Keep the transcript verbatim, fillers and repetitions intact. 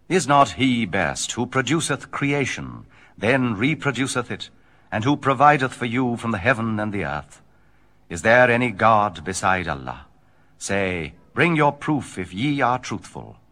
Is not he best who produceth creation, then reproduceth it, and who provideth for you from the heaven and the earth? Is there any God beside Allah? Say, bring your proof if ye are truthful.